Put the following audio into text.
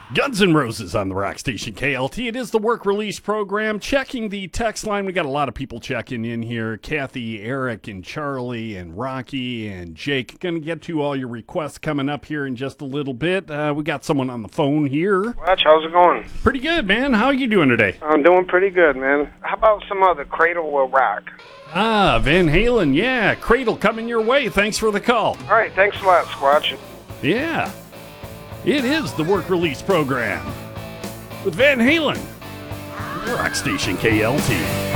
Guns N' Roses on the rock station KLT. It is the work release program. Checking the text line. We got a lot of people checking in here. Kathy, Eric, and Charlie, and Rocky, and Jake. Going to get to all your requests coming up here in just a little bit. We got someone on the phone here. Watch, how's it going? Pretty good, man. How are you doing today? I'm doing pretty good, man. How about some other Cradle will rock? Van Halen. Yeah, Cradle coming your way. Thanks for the call. All right, thanks a lot, Squatch. Yeah. It is the work release program with Van Halen, rock station KLT.